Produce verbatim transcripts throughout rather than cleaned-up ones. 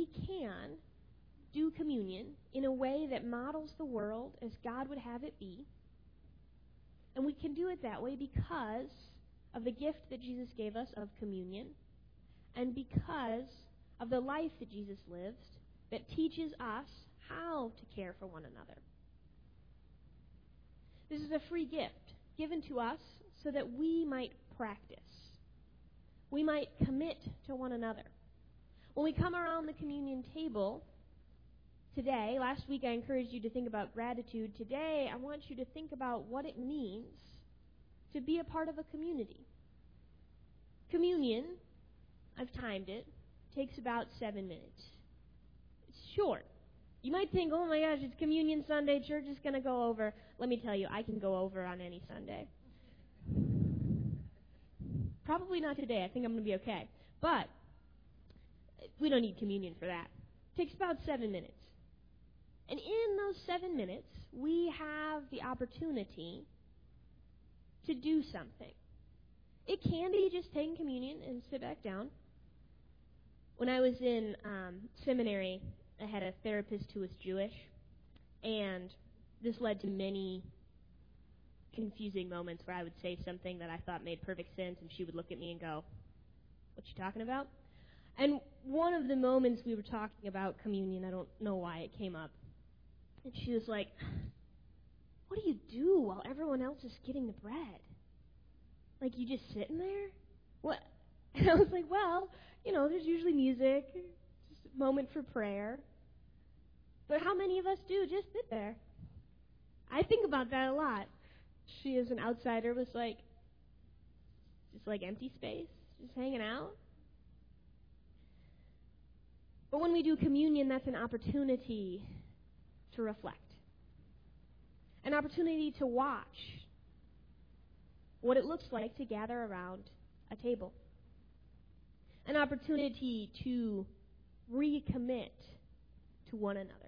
we can do communion in a way that models the world as God would have it be. And we can do it that way because of the gift that Jesus gave us of communion, and because of the life that Jesus lived that teaches us how to care for one another. This is a free gift given to us so that we might practice. We might commit to one another. When we come around the communion table today, last week I encouraged you to think about gratitude. Today I want you to think about what it means to be a part of a community. Communion, I've timed it, takes about seven minutes. It's short. You might think, oh my gosh, it's Communion Sunday, church is going to go over. Let me tell you, I can go over on any Sunday. Probably not today. I think I'm going to be okay. But we don't need communion for that. It takes about seven minutes. And in those seven minutes, we have the opportunity to do something. It can be just taking communion and sit back down. When I was in um, seminary, I had a therapist who was Jewish, and this led to many confusing moments where I would say something that I thought made perfect sense, and she would look at me and go, "What you talking about?" And one of the moments we were talking about communion, I don't know why it came up, and she was like, "What do you do while everyone else is getting the bread? Like, you just sitting there? What?" And I was like, well, you know, there's usually music, just a moment for prayer. But how many of us do just sit there? I think about that a lot. She, as an outsider, was like, just like empty space, just hanging out. But when we do communion, that's an opportunity to reflect. An opportunity to watch what it looks like to gather around a table. An opportunity to recommit to one another.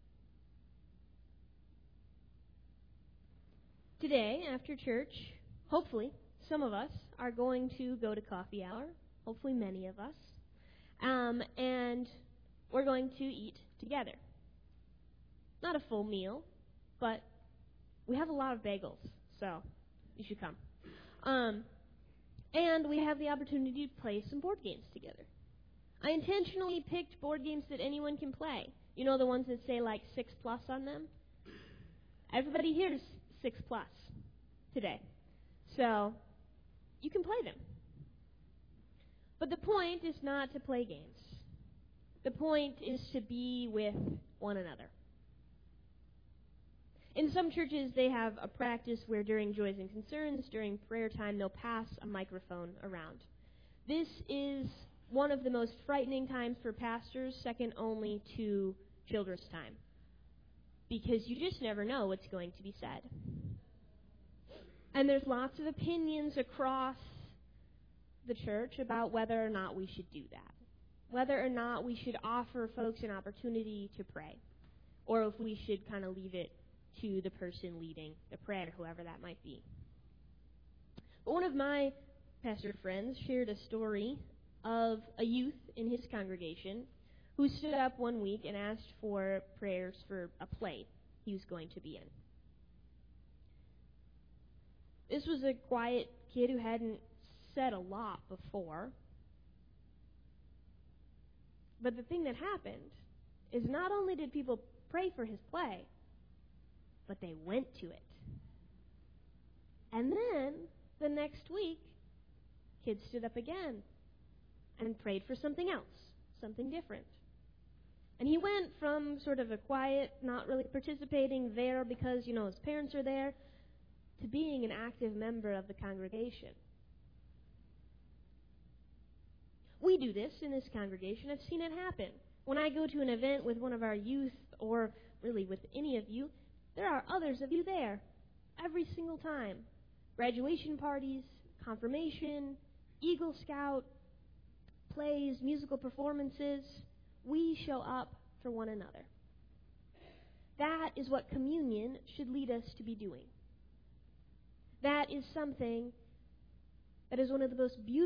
Today, after church, hopefully, some of us are going to go to coffee hour, hopefully many of us, um, and we're going to eat together. Not a full meal, but we have a lot of bagels, so you should come. Um, and we have the opportunity to play some board games together. I intentionally picked board games that anyone can play. You know, the ones that say like six plus on them? Everybody here is six plus today. So you can play them. But the point is not to play games. The point is to be with one another. In some churches, they have a practice where during joys and concerns, during prayer time, they'll pass a microphone around. This is one of the most frightening times for pastors, second only to children's time, because you just never know what's going to be said. And there's lots of opinions across the church about whether or not we should do that, whether or not we should offer folks an opportunity to pray, or if we should kind of leave it to the person leading the prayer, whoever that might be. But one of my pastor friends shared a story of a youth in his congregation who stood up one week and asked for prayers for a play he was going to be in. This was a quiet kid who hadn't said a lot before. But the thing that happened is not only did people pray for his play, but they went to it. And then, the next week, kids stood up again and prayed for something else, something different. And he went from sort of a quiet, not really participating there because, you know, his parents are there, to being an active member of the congregation. We do this in this congregation. I've seen it happen. When I go to an event with one of our youth, or really with any of you, there are others of you there every single time. Graduation parties, confirmation, Eagle Scout, plays, musical performances. We show up for one another. That is what communion should lead us to be doing. That is something that is one of the most beautiful